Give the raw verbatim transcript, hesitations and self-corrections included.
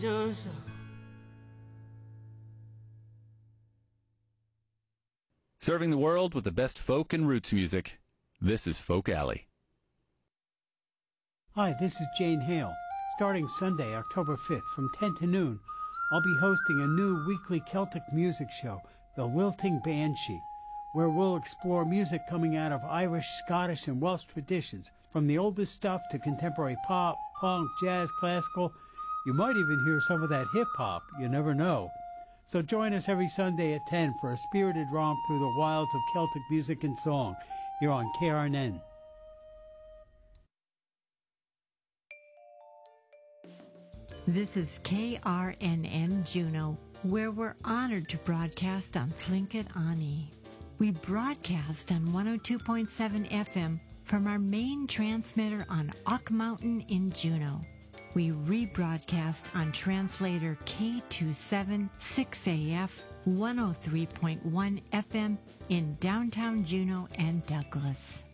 Serving the world with the best folk and roots music, this is Folk Alley. Hi, this is Jane Hale. Starting Sunday, October fifth, from ten to noon, I'll be hosting a new weekly Celtic music show, The Lilting Banshee, where we'll explore music coming out of Irish, Scottish, and Welsh traditions, from the oldest stuff to contemporary pop, punk, jazz, classical. You might even hear some of that hip-hop, you never know. So join us every Sunday at ten for a spirited romp through the wilds of Celtic music and song, here on K R N N. This is K R N N Juneau, where we're honored to broadcast on Tlingit Ani. We broadcast on one oh two point seven F M from our main transmitter on Ock Mountain in Juneau. We rebroadcast on translator K two seven six A F one oh three point one F M in downtown Juneau and Douglas.